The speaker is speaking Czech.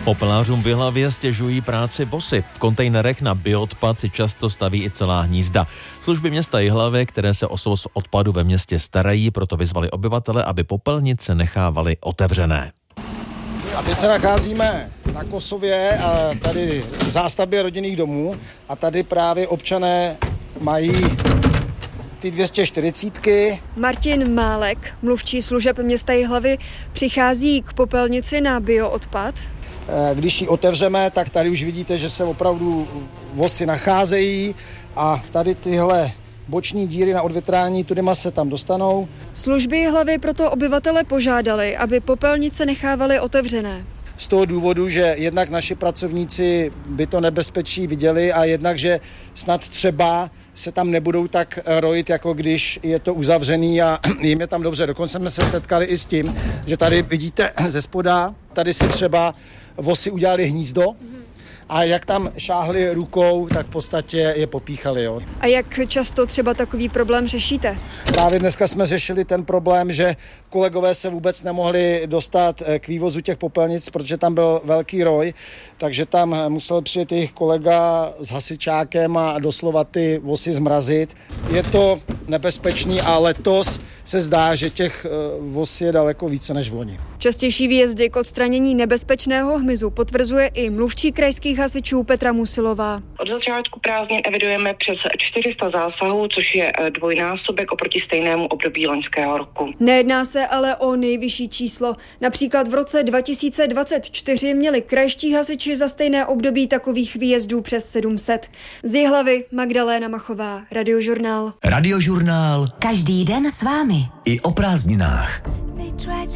Popelářům v Jihlavě stěžují práci VOSy. V kontejnerech na bioodpad si často staví i celá hnízda. Služby města Jihlavy, které se o svoz odpadu ve městě starají, proto vyzvali obyvatele, aby popelnice nechávali otevřené. A teď se nacházíme na Kosově, a tady v zástavbě rodinných domů, a tady právě občané mají ty 240. Martin Málek, mluvčí služeb města Jihlavy, přichází k popelnici na bioodpad. Když ji otevřeme, tak tady už vidíte, že se opravdu vosy nacházejí a tady tyhle boční díry na odvětrání tudyma se tam dostanou. Služby Jihlavy proto obyvatele požádali, aby popelnice nechávali otevřené. Z toho důvodu, že jednak naši pracovníci by to nebezpečí viděli a jednak, že snad třeba se tam nebudou tak rojit, jako když je to uzavřený a jim je tam dobře. Dokonce jsme se setkali i s tím, že tady vidíte ze spoda, tady si třeba vosy udělali hnízdo a jak tam šáhli rukou, tak v podstatě je popíchali. Jo. A jak často třeba takový problém řešíte? Právě dneska jsme řešili ten problém, že kolegové se vůbec nemohli dostat k vývozu těch popelnic, protože tam byl velký roj, takže tam musel přijet jejich kolega s hasičákem a doslova ty vosy zmrazit. Je to nebezpečný a letos se zdá, že těch vos je daleko více než v loni. Častější výjezdy k odstranění nebezpečného hmyzu potvrzuje i mluvčí krajských hasičů Petra Musilová. Od začátku prázdnin evidujeme přes 400 zásahů, což je dvojnásobek oproti stejnému období loňského roku. Nejedná se ale o nejvyšší číslo. Například v roce 2024 měli krajští hasiči za stejné období takových výjezdů přes 700. Z Jihlavy Magdaléna Machová, Radiožurnál. Radiožurnál. Každý den s vámi. I o prázdninách.